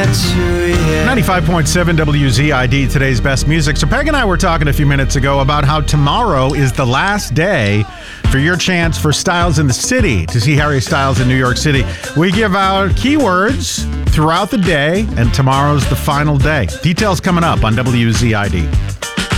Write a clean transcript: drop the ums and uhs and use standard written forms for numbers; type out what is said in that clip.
95.7 WZID, today's best music. So Peg and I were talking a few minutes ago about how tomorrow is the last day for your chance for Styles in the City, to see Harry Styles in New York City. We give out keywords throughout the day, and tomorrow's the final day. Details coming up on WZID.